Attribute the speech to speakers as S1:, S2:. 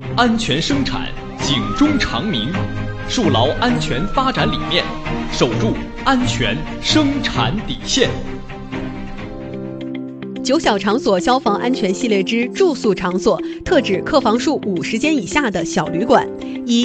S1: 安全生产，警钟长鸣，树牢安全发展理念，守住安全生产底线。
S2: 9小场所消防安全系列之住宿场所，特指客房数50间以下的小旅馆。